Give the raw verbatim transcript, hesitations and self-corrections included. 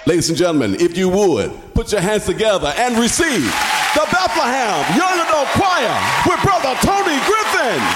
Ladies and gentlemen, if you would, put your hands together and receive the Bethlehem Young Adult Choir with Brother Tony Griffin.